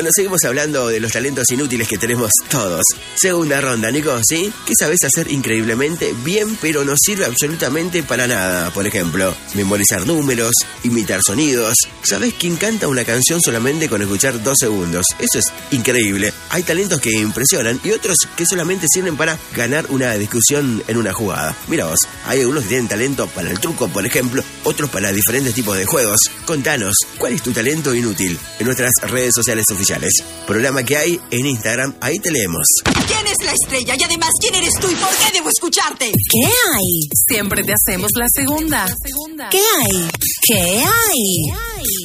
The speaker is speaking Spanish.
Bueno, seguimos hablando de los talentos inútiles que tenemos todos. Segunda ronda, Nico, ¿sí? ¿Qué sabes hacer increíblemente bien, pero no sirve absolutamente para nada? Por ejemplo, memorizar números, imitar sonidos. ¿Sabes quién canta una canción solamente con escuchar 2 segundos? Eso es increíble. Hay talentos que impresionan y otros que solamente sirven para ganar una discusión en una jugada. Mira vos, hay algunos que tienen talento para el truco, por ejemplo, otros para diferentes tipos de juegos. Contanos, ¿cuál es tu talento inútil? En nuestras redes sociales oficiales. Programa que hay en Instagram, ahí te leemos. ¿Quién es la estrella? Y además, ¿quién eres tú y por qué debo escucharte? ¿Qué hay? Siempre te hacemos la segunda. ¿Qué hay? ¿Qué hay?